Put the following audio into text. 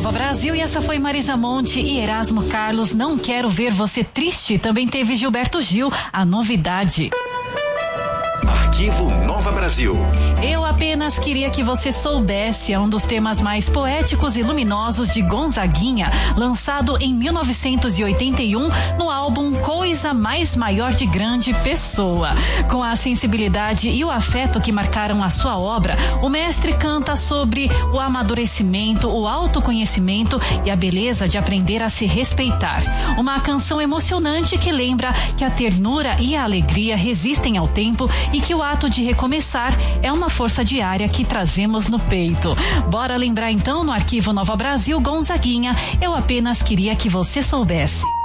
Nova Brasil, e essa foi Marisa Monte e Erasmo Carlos, Não Quero Ver Você Triste. Também teve Gilberto Gil, A Novidade. Arquivo Nova Brasil. Eu apenas queria que você soubesse, é um dos temas mais poéticos e luminosos de Gonzaguinha, lançado em 1981 no álbum Coisa Mais Maior de Grande Pessoa. Com a sensibilidade e o afeto que marcaram a sua obra, o mestre canta sobre o amadurecimento, o autoconhecimento e a beleza de aprender a se respeitar. Uma canção emocionante que lembra que a ternura e a alegria resistem ao tempo e que o ato de recomeçar é uma força diária que trazemos no peito. Bora lembrar então no Arquivo Nova Brasil, Gonzaguinha, Eu Apenas Queria Que Você Soubesse.